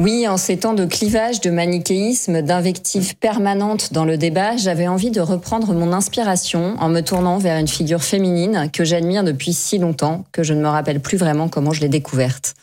Oui, en ces temps de clivage, de manichéisme, d'invectives permanentes dans le débat, j'avais envie de reprendre mon inspiration en me tournant vers une figure féminine que j'admire depuis si longtemps que je ne me rappelle plus vraiment comment je l'ai découverte.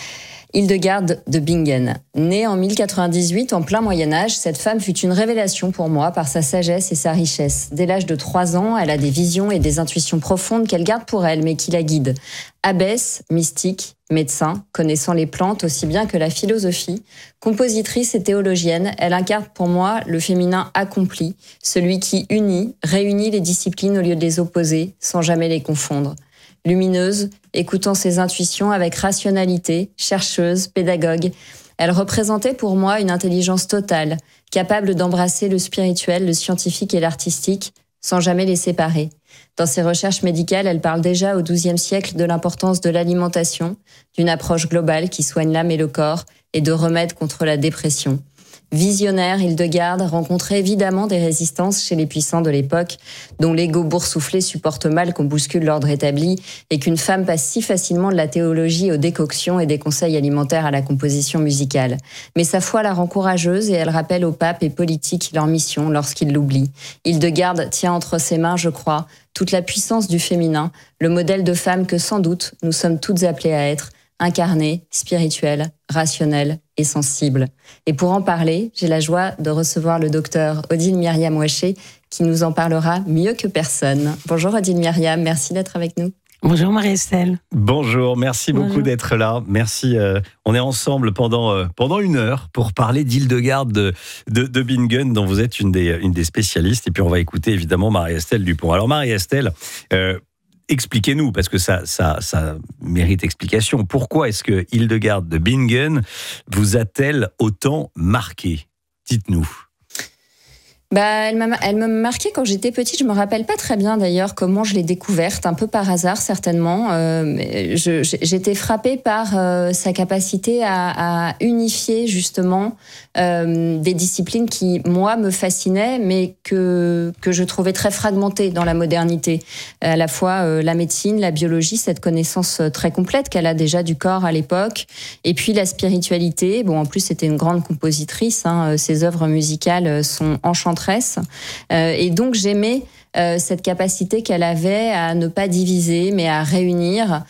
Hildegarde de Bingen. Née en 1098, en plein Moyen-Âge, cette femme fut une révélation pour moi par sa sagesse et sa richesse. Dès l'âge de 3 ans, elle a des visions et des intuitions profondes qu'elle garde pour elle, mais qui la guident. Abbesse, mystique, médecin, connaissant les plantes aussi bien que la philosophie, compositrice et théologienne, elle incarne pour moi le féminin accompli, celui qui unit, réunit les disciplines au lieu de les opposer, sans jamais les confondre. Lumineuse, écoutant ses intuitions avec rationalité, chercheuse, pédagogue, elle représentait pour moi une intelligence totale, capable d'embrasser le spirituel, le scientifique et l'artistique, sans jamais les séparer. Dans ses recherches médicales, elle parle déjà au XIIe siècle de l'importance de l'alimentation, d'une approche globale qui soigne l'âme et le corps, et de remèdes contre la dépression. Visionnaire, Hildegarde rencontrait évidemment des résistances chez les puissants de l'époque, dont l'ego boursouflé supporte mal qu'on bouscule l'ordre établi et qu'une femme passe si facilement de la théologie aux décoctions et des conseils alimentaires à la composition musicale. Mais sa foi la rend courageuse et elle rappelle aux papes et politiques leur mission lorsqu'ils l'oublient. Hildegarde tient entre ses mains, je crois, toute la puissance du féminin, le modèle de femme que sans doute nous sommes toutes appelées à être, incarnée, spirituelle, rationnelle et sensible. Et pour en parler, j'ai la joie de recevoir le docteur Odile Myriam Ouaché qui nous en parlera mieux que personne. Bonjour Odile Myriam, merci d'être avec nous. Bonjour Marie-Estelle. Bonjour, merci beaucoup d'être là. Merci. On est ensemble pendant 1 heure pour parler d'Hildegarde de Bingen, dont vous êtes une des spécialistes. Et puis on va écouter évidemment Marie-Estelle Dupont. Alors Marie-Estelle, expliquez-nous, parce que ça mérite explication. Pourquoi est-ce que Hildegarde de Bingen vous a-t-elle autant marqué ? Dites-nous. Elle m'a marqué quand j'étais petite. Je me rappelle pas très bien d'ailleurs comment je l'ai découverte, un peu par hasard certainement. J'étais frappée par sa capacité à unifier justement des disciplines qui moi me fascinaient, mais que je trouvais très fragmentées dans la modernité. À la fois la médecine, la biologie, cette connaissance très complète qu'elle a déjà du corps à l'époque, et puis la spiritualité. Bon, en plus c'était une grande compositrice. Ses œuvres musicales sont enchanteresses. Et donc j'aimais cette capacité qu'elle avait à ne pas diviser, mais à réunir,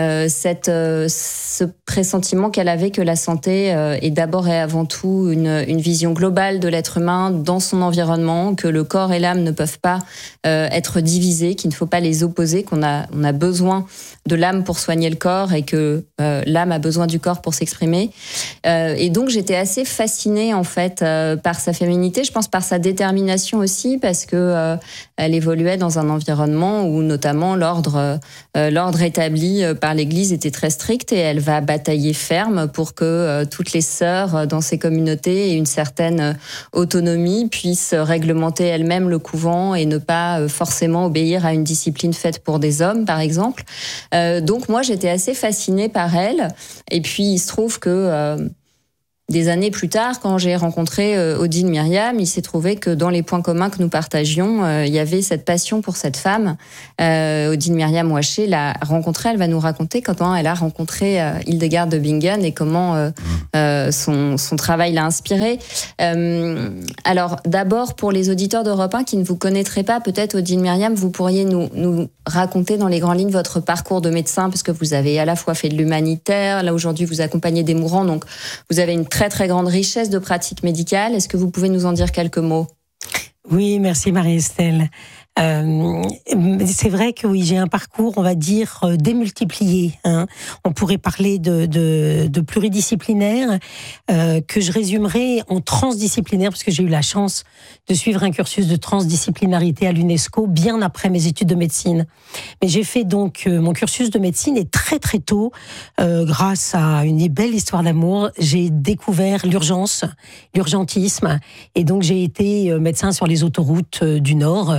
ce pressentiment qu'elle avait que la santé est d'abord et avant tout une vision globale de l'être humain dans son environnement, que le corps et l'âme ne peuvent pas être divisés, qu'il ne faut pas les opposer, on a besoin de l'âme pour soigner le corps et que l'âme a besoin du corps pour s'exprimer. Et donc j'étais assez fascinée en fait par sa féminité, je pense par sa détermination aussi, parce que elle évoluait dans un environnement où notamment l'ordre établi par l'Église était très strict, et elle va batailler ferme pour que toutes les sœurs dans ces communautés aient une certaine autonomie, puissent réglementer elles-mêmes le couvent et ne pas forcément obéir à une discipline faite pour des hommes, par exemple. Donc moi, j'étais assez fascinée par elle. Et puis, il se trouve que des années plus tard, quand j'ai rencontré Odile Myriam, il s'est trouvé que dans les points communs que nous partagions, il y avait cette passion pour cette femme. Odile Myriam Ouaché l'a rencontrée, elle va nous raconter comment elle a rencontré Hildegarde de Bingen et comment son travail l'a inspirée. Alors d'abord, pour les auditeurs d'Europe 1 qui ne vous connaîtraient pas, peut-être Odile Myriam, vous pourriez nous raconter dans les grandes lignes votre parcours de médecin, parce que vous avez à la fois fait de l'humanitaire, là aujourd'hui vous accompagnez des mourants, donc vous avez une très très grande richesse de pratiques médicales. Est-ce que vous pouvez nous en dire quelques mots ? Oui, merci Marie-Estelle. C'est vrai que oui, j'ai un parcours, on va dire, démultiplié. On pourrait parler de pluridisciplinaire, que je résumerai en transdisciplinaire, parce que j'ai eu la chance de suivre un cursus de transdisciplinarité à l'UNESCO bien après mes études de médecine. Mais j'ai fait donc mon cursus de médecine, et très très tôt, grâce à une belle histoire d'amour, j'ai découvert l'urgentisme, et donc j'ai été médecin sur les autoroutes du Nord,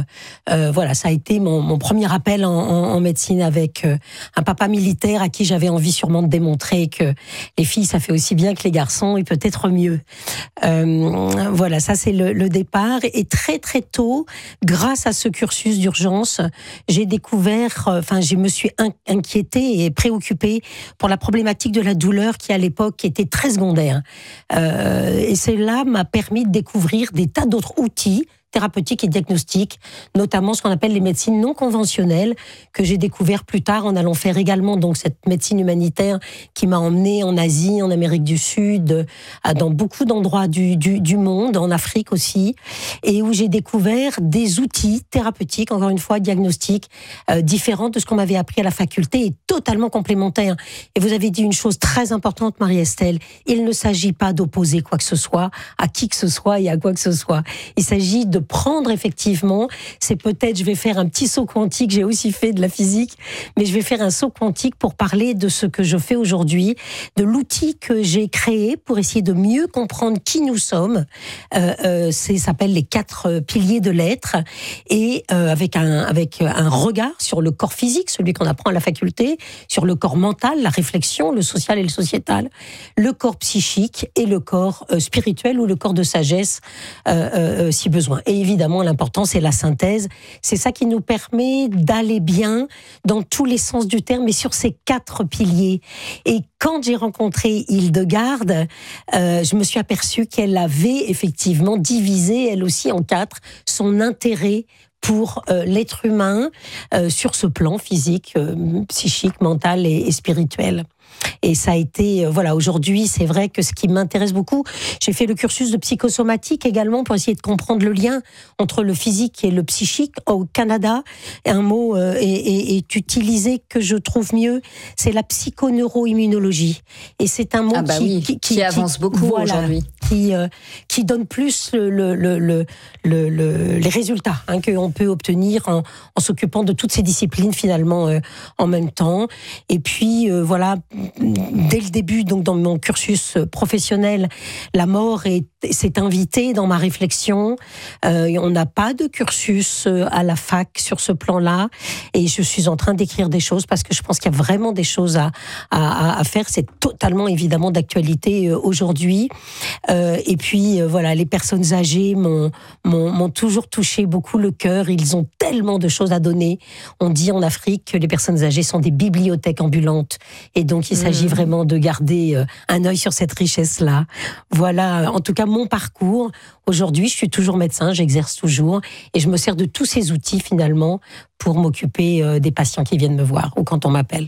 Voilà, ça a été mon premier appel en médecine avec un papa militaire à qui j'avais envie sûrement de démontrer que les filles, ça fait aussi bien que les garçons et peut-être mieux. Voilà, ça c'est le départ. Et très très tôt, grâce à ce cursus d'urgence, j'ai découvert, je me suis inquiétée et préoccupée pour la problématique de la douleur qui à l'époque était très secondaire. Et cela m'a permis de découvrir des tas d'autres outils thérapeutiques et diagnostiques, notamment ce qu'on appelle les médecines non conventionnelles, que j'ai découvert plus tard en allant faire également donc cette médecine humanitaire qui m'a emmenée en Asie, en Amérique du Sud, dans beaucoup d'endroits du monde, en Afrique aussi, et où j'ai découvert des outils thérapeutiques, encore une fois diagnostiques, différents de ce qu'on m'avait appris à la faculté et totalement complémentaires. Et vous avez dit une chose très importante, Marie-Estelle, il ne s'agit pas d'opposer quoi que ce soit à qui que ce soit et à quoi que ce soit. Il s'agit de prendre effectivement, c'est peut-être, je vais faire un petit saut quantique, j'ai aussi fait de la physique, mais je vais faire un saut quantique pour parler de ce que je fais aujourd'hui, de l'outil que j'ai créé pour essayer de mieux comprendre qui nous sommes. Ça s'appelle les 4 piliers de l'être, et avec un regard sur le corps physique, celui qu'on apprend à la faculté, sur le corps mental, la réflexion, le social et le sociétal, le corps psychique et le corps spirituel ou le corps de sagesse si besoin. Et évidemment, l'important, c'est la synthèse. C'est ça qui nous permet d'aller bien dans tous les sens du terme, mais sur ces 4 piliers. Et quand j'ai rencontré Hildegarde, je me suis aperçue qu'elle avait effectivement divisé, elle aussi, en 4, son intérêt pour l'être humain sur ce plan physique, psychique, mental et spirituel. Et ça a été, voilà, aujourd'hui, c'est vrai que ce qui m'intéresse beaucoup, j'ai fait le cursus de psychosomatique également pour essayer de comprendre le lien entre le physique et le psychique. Au Canada, un mot est utilisé que je trouve mieux, c'est la psychoneuroimmunologie. Et c'est un mot qui avance beaucoup aujourd'hui. Qui donne plus les résultats qu'on peut obtenir en s'occupant de toutes ces disciplines finalement en même temps. Et puis voilà, dès le début, donc dans mon cursus professionnel, la mort s'est invitée dans ma réflexion. On n'a pas de cursus à la fac sur ce plan-là, et je suis en train d'écrire des choses parce que je pense qu'il y a vraiment des choses à faire. C'est totalement évidemment d'actualité aujourd'hui. Et puis voilà, les personnes âgées m'ont toujours touché beaucoup le cœur. Ils ont tellement de choses à donner. On dit en Afrique que les personnes âgées sont des bibliothèques ambulantes, et donc il s'agit vraiment de garder un œil sur cette richesse-là. Voilà, en tout cas mon parcours. Aujourd'hui, je suis toujours médecin, j'exerce toujours, et je me sers de tous ces outils finalement pour m'occuper des patients qui viennent me voir ou quand on m'appelle.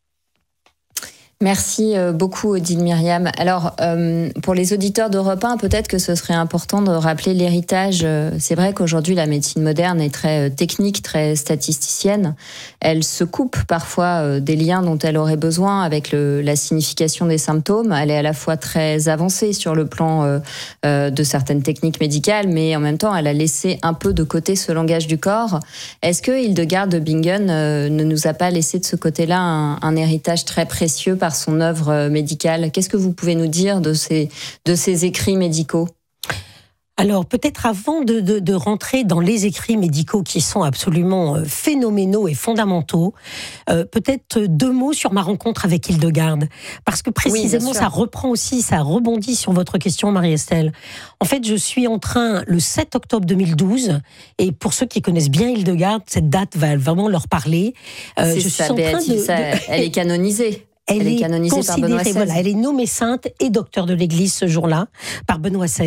Merci beaucoup, Odile Myriam. Alors, pour les auditeurs d'Europe 1, peut-être que ce serait important de rappeler l'héritage. C'est vrai qu'aujourd'hui, la médecine moderne est très technique, très statisticienne. Elle se coupe parfois des liens dont elle aurait besoin avec la signification des symptômes. Elle est à la fois très avancée sur le plan de certaines techniques médicales, mais en même temps, elle a laissé un peu de côté ce langage du corps. Est-ce que Hildegarde de Bingen ne nous a pas laissé de ce côté-là un héritage très précieux par son œuvre médicale? Qu'est-ce que vous pouvez nous dire de ces écrits médicaux ? Alors, peut-être avant de rentrer dans les écrits médicaux qui sont absolument phénoménaux et fondamentaux, peut-être 2 mots sur ma rencontre avec Hildegarde. Parce que précisément, ça reprend aussi, ça rebondit sur votre question, Marie-Estelle. En fait, je suis en train, le 7 octobre 2012, et pour ceux qui connaissent bien Hildegarde, cette date va vraiment leur parler. C'est ça, Béatrice, elle est canonisée. Elle est canonisée par Benoît XVI. Voilà, elle est nommée sainte et docteur de l'Église ce jour-là par Benoît XVI.